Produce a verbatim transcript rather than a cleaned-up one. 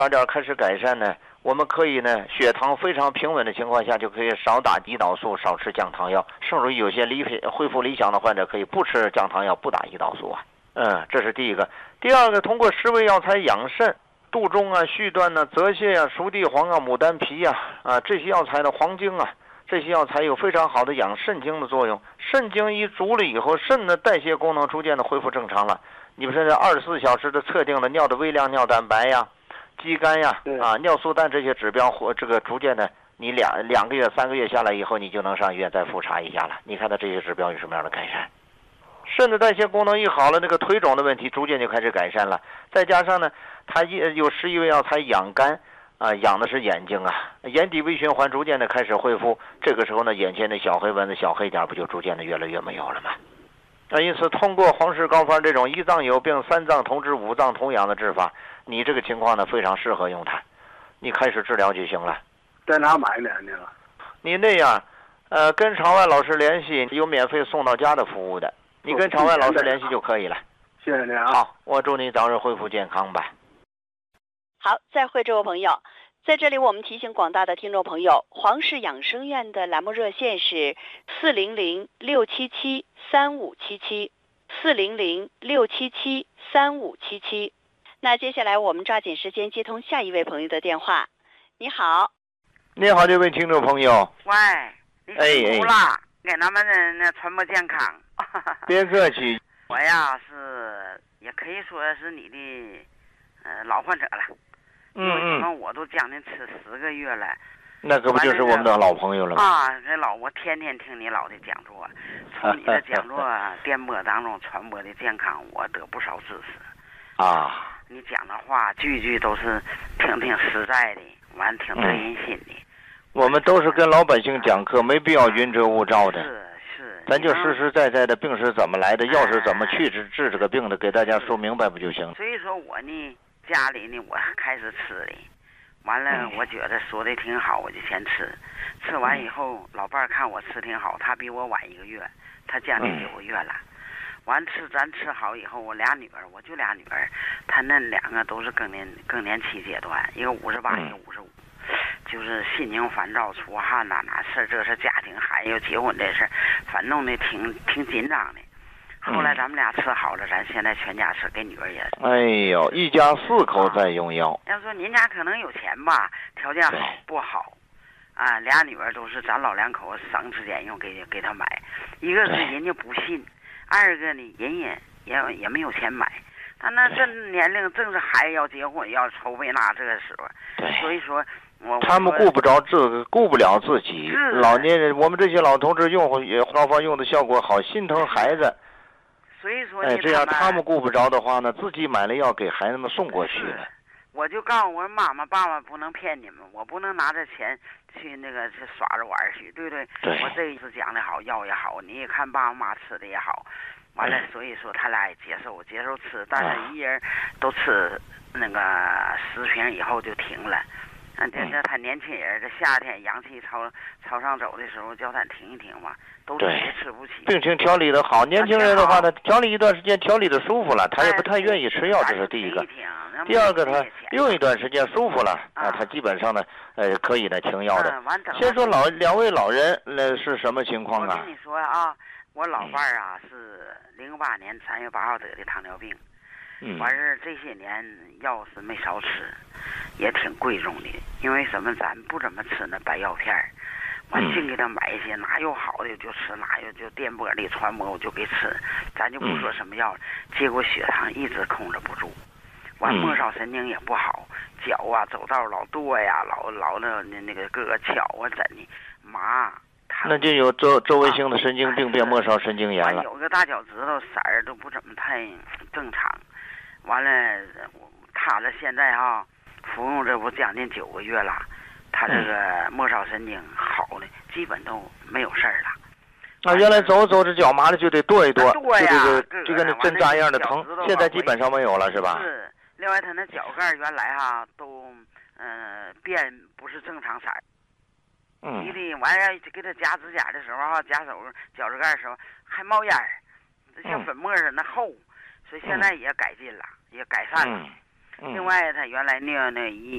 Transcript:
早点开始改善呢，我们可以呢，血糖非常平稳的情况下，就可以少打胰岛素，少吃降糖药。甚至于有些理恢复理想的患者，可以不吃降糖药，不打胰岛素啊。嗯，这是第一个。第二个，通过十味药材养肾，杜仲啊、续断啊、泽泻啊、熟地黄啊、牡丹皮啊啊这些药材的黄精啊，这些药材有非常好的养肾精的作用。肾精一足了以后，肾的代谢功能逐渐的恢复正常了。你不是这二十四小时的测定的尿的微量尿蛋白呀、肌酐呀、啊尿素氮这些指标，或这个逐渐的，你两两个月、三个月下来以后，你就能上医院再复查一下了。你看它这些指标有什么样的改善？肾的代谢功能一好了，那个腿肿的问题逐渐就开始改善了。再加上呢，它有十一味药材养肝啊，养的是眼睛啊，眼底微循环逐渐的开始恢复。这个时候呢，眼前的小黑蚊子、小黑点不就逐渐的越来越没有了吗？那因此，通过黄氏膏方这种一脏有病、三脏同治、五脏同养的治法，你这个情况呢非常适合用它，你开始治疗就行了。 在哪买呢？那个？ 你那样，呃，跟场外老师联系，有免费送到家的服务的。你跟场外老师联系就可以了。 谢谢您啊。 好，我祝你早日恢复健康吧。 好，再会，这位朋友，在这里我们提醒广大的听众朋友，黄氏养生院的栏目热线是四零零六七七三五七七，四零零六七七三五七七。那接下来我们抓紧时间接通下一位朋友的电话。你好。 你好，这位听众朋友。 喂，你辛苦了，给咱们的那传播健康。 别客气。 我呀是也可以说是你的呃老患者了。 嗯嗯。我都将近吃十个月了。 那可不就是我们的老朋友了吗？ 啊，这老我天天听你老的讲座，从你的讲座电波当中传播的健康，我得不少知识。 啊。 你讲的话句句都是挺挺实在的，完挺对人心的。嗯、 我们都是跟老百姓讲课，没必要云遮雾罩的。 是是。 咱就实实在在的病是怎么来的，药是怎么去治治这个病的，给大家说明白不就行？ 所以说我呢，家里呢我开始吃的，完了我觉得说的挺好，我就先吃。吃完以后，老伴儿看我吃挺好，他比我晚一个月，他将近九个月了。完吃咱吃好以后，我俩女儿，我就俩女儿，她那两个都是更年更年期阶段，一个五十八，一个五十五，就是心情烦躁、出汗呐，哪事儿这是家庭，还有结婚这事儿，反正呢挺挺紧张的。后来咱们俩吃好了，咱现在全家吃，给女儿也。 哎呦，一家四口在用药。 要说您家可能有钱吧，条件好不好？啊，俩女儿都是咱老两口省吃俭用给给她买，一个是人家不信。二个呢，人也也也没有钱买，但那这年龄正是孩子要结婚要筹备那这个时候，所以说我他们顾不着这个，顾不了自己。老年人，我们这些老同志用也膏方用的效果好，心疼孩子。 所以说， 哎，这样他们顾不着的话呢，自己买了药给孩子们送过去了。 我就告诉我妈妈爸爸不能骗你们，我不能拿着钱去那个去耍着玩去，对不对？ 对。 我这一次讲的好，药也好，你也看爸爸妈妈吃的也好，完了，所以说他俩也接受接受吃，但是一人都吃那个十瓶以后就停了。啊，这这他年轻人，这夏天阳气朝朝上走的时候，叫他停一停嘛，都自己吃不起。 病情调理的好，年轻人的话呢，调理一段时间，调理的舒服了，他也不太愿意吃药，这是第一个。第二个，他用一段时间舒服了啊，他基本上呢，呃，可以的停药的。先说老两位老人，那是什么情况啊？ 我跟你说啊，我老伴儿啊是零八年三月八号得的糖尿病， 嗯， 完事这些年药是没少吃，也挺贵重的，因为什么？咱不怎么吃那白药片儿，完净给他买一些，哪有好的就吃，哪有就电波里传播我就给吃，咱就不说什么药，结果血糖一直控制不住。完末梢神经也不好，脚啊走道老跺呀，老老那那那个各个巧啊怎的麻。 那就有周周围性的神经病变末梢神经炎了。 有个大脚趾头色儿都不怎么太正常。完了，他这现在哈、啊、服用这不将近九个月了，他这个末梢神经好的基本都没有事儿了。 啊，原来走走着脚麻的就得跺一跺， 跺呀， 就这个就跟那针扎一样的疼，现在基本上没有了，是吧？ 是。另外，他那脚盖原来哈都，呃，变不是正常色儿。 嗯。 你得完了给他夹指甲的时候哈，夹手脚趾盖的时候还冒烟儿，像粉末似的厚，所以现在也改进了，也改善了。 嗯。 另外，他原来尿那一